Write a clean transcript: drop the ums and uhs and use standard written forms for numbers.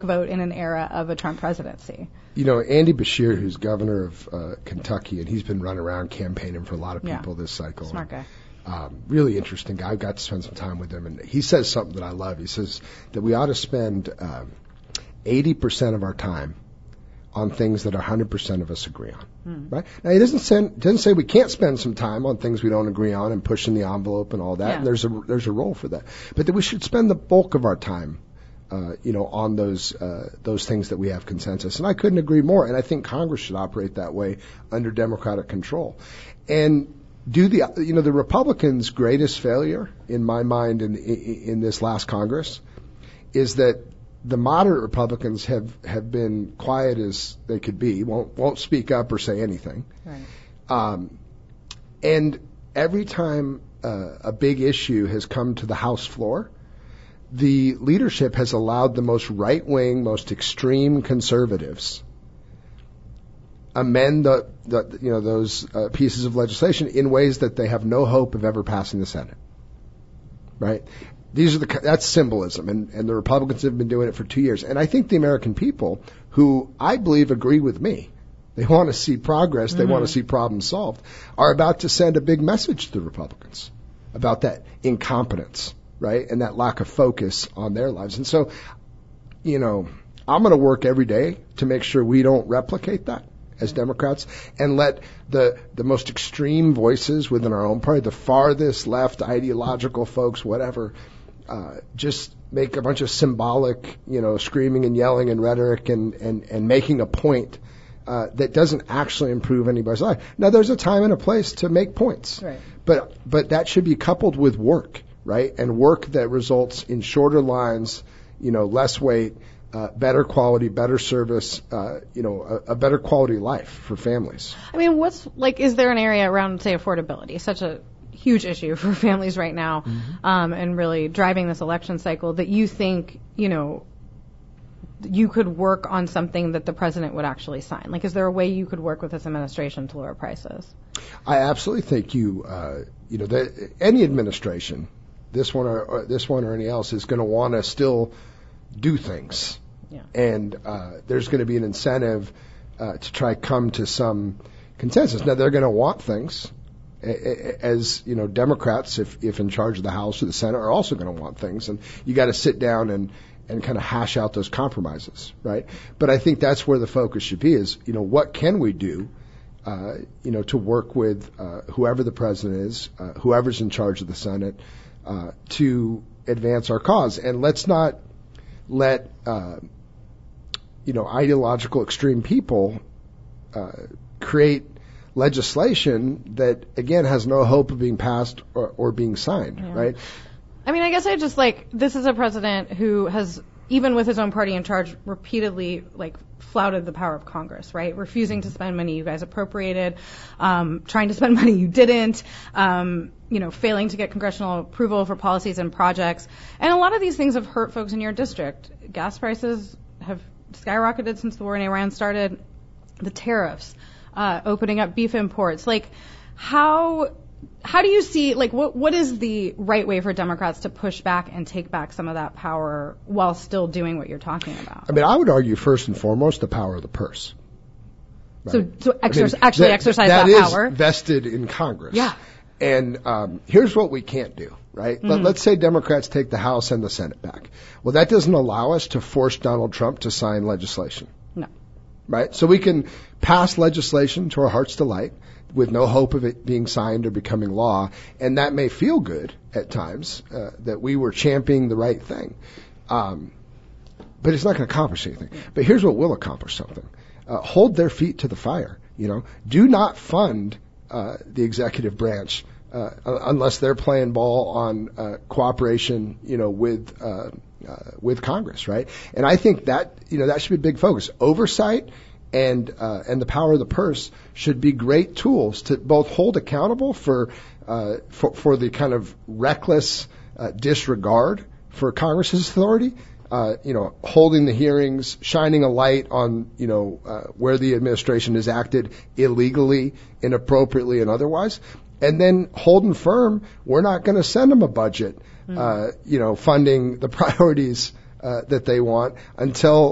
vote in an era of a Trump presidency. You know, Andy Beshear, who's governor of Kentucky, and he's been running around campaigning for a lot of people this cycle. Smart guy. Really interesting guy. I got to spend some time with him, and he says something that I love. He says that we ought to spend 80% of our time on things that 100% of us agree on. Right? Now, he doesn't say we can't spend some time on things we don't agree on and pushing the envelope and all that. And there's a role for that, but that we should spend the bulk of our time on those things that we have consensus. And I couldn't agree more. And I think Congress should operate that way under Democratic control. And the Republicans' greatest failure, in my mind, in this last Congress, is that the moderate Republicans have been quiet as they could be, won't speak up or say anything. Right. And every time a big issue has come to the House floor, the leadership has allowed the most right-wing, most extreme conservatives amend those pieces of legislation in ways that they have no hope of ever passing the Senate. Right? That's symbolism, and the Republicans have been doing it for 2 years. And I think the American people, who I believe agree with me, they want to see progress, they want to see problems solved, are about to send a big message to the Republicans about that incompetence. Right? And that lack of focus on their lives. And so, I'm going to work every day to make sure we don't replicate that as Democrats and let the most extreme voices within our own party, the farthest left ideological folks, whatever, just make a bunch of symbolic, screaming and yelling and rhetoric and making a point that doesn't actually improve anybody's life. Now, there's a time and a place to make points. Right. But that should be coupled with work. Right? And work that results in shorter lines, less wait, better quality, better service, a better quality life for families. I mean, is there an area around, say, affordability, such a huge issue for families right now, and really driving this election cycle, that you think, you could work on something that the president would actually sign? Like, is there a way you could work with this administration to lower prices? I absolutely think that any administration, this one or any else, is going to want to still do things. Yeah. And there's going to be an incentive to try come to some consensus. Now, they're going to want things, as Democrats, if in charge of the House or the Senate, are also going to want things, and you got to sit down and kind of hash out those compromises, right? But I think that's where the focus should be: is what can we do, to work with whoever the president is, whoever's in charge of the Senate, to advance our cause. And let's not let ideological extreme people create legislation that, again, has no hope of being passed or being signed, right? I mean, I guess this is a president who has, even with his own party in charge, repeatedly flouted the power of Congress, right? Refusing to spend money you guys appropriated, trying to spend money you didn't, failing to get congressional approval for policies and projects. And a lot of these things have hurt folks in your district. Gas prices have skyrocketed since the war in Iran started. The tariffs, opening up beef imports. How do you see, what is the right way for Democrats to push back and take back some of that power while still doing what you're talking about? I mean, I would argue first and foremost the power of the purse. Right? So exercise that power. That is vested in Congress. Yeah. And here's what we can't do, right? Let's say Democrats take the House and the Senate back. Well, that doesn't allow us to force Donald Trump to sign legislation. No. Right? So we can pass legislation to our heart's delight with no hope of it being signed or becoming law, and that may feel good at times, that we were championing the right thing. But it's not going to accomplish anything. But here's what will accomplish something. Hold their feet to the fire. Do not fund the executive branch unless they're playing ball on cooperation, with Congress, right? And I think that that should be a big focus. Oversight and the power of the purse should be great tools to both hold accountable for the kind of reckless disregard for Congress's authority. Holding the hearings, shining a light on, where the administration has acted illegally, inappropriately, and otherwise, and then holding firm, we're not going to send them a budget, funding the priorities that they want until